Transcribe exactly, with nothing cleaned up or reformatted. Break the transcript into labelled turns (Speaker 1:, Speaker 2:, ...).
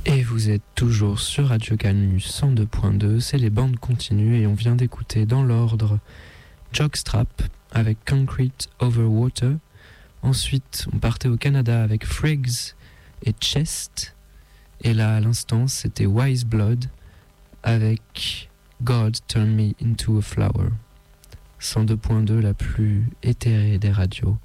Speaker 1: Et vous êtes toujours sur Radio Canu cent deux point deux, c'est les bandes continues et on vient d'écouter dans l'ordre Jockstrap avec Concrete Over Water. Ensuite, on partait au Canada avec Friggs et Chest. Et là, à l'instant, c'était Wise Blood avec God Turn Me Into a Flower. cent deux point deux, la plus éthérée des radios.